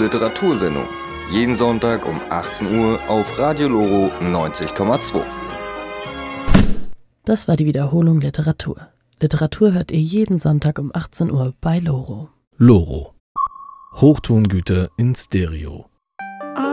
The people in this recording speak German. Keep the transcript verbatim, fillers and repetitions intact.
Literatursendung. Jeden Sonntag um achtzehn Uhr auf Radio Loro neunzig Komma zwei. Das war die Wiederholung Literatur. Literatur hört ihr jeden Sonntag um achtzehn Uhr bei Loro. Loro. Hochtongüte in Stereo.